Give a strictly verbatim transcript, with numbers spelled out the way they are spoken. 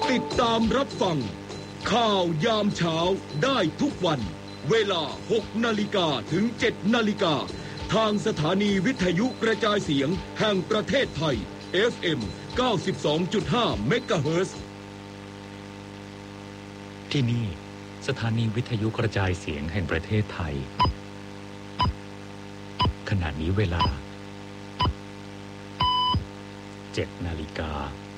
ติดตามรับฟังข่าวยามเช้าได้ทุกวันเวลา หกนาฬิกา ถึง เจ็ดนาฬิกา ทางสถานีวิทยุกระจายเสียงแห่งประเทศไทย เอฟ เอ็ม เก้าสิบสองจุดห้า เมกะเฮิรตซ์ที่นี่สถานีวิทยุกระจายเสียงแห่งประเทศไทยขณะนี้เวลา เจ็ดนาฬิกา